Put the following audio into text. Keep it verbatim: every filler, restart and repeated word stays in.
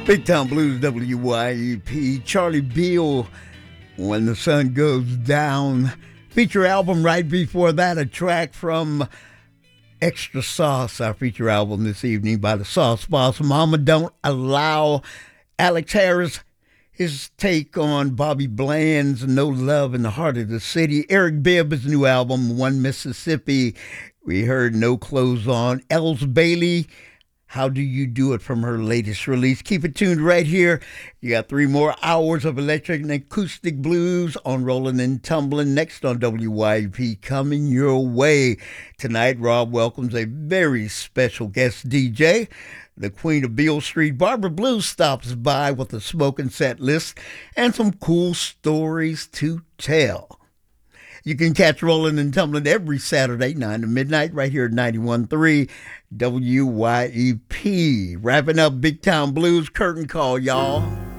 Big Time Blues, W Y E P. Charlie Beal, When the Sun Goes Down. Feature album right before that, a track from Extra Sauce, our feature album this evening by the Sauce Boss. Mama Don't Allow. Alex Harris, his take on Bobby Bland's No Love in the Heart of the City. Eric Bibb, his new album, One Mississippi. We heard No Clothes On. Els Bailey, How Do You Do It, from her latest release. Keep it tuned right here. You got three more hours of electric and acoustic blues on Rolling and Tumbling next on W Y E P, coming your way. Tonight, Rob welcomes a very special guest D J. The Queen of Beale Street, Barbara Blue, stops by with a smoking set list and some cool stories to tell. You can catch Rolling and Tumbling every Saturday, nine to midnight, right here at ninety-one point three W Y E P. Wrapping up Big Town Blues, curtain call, y'all.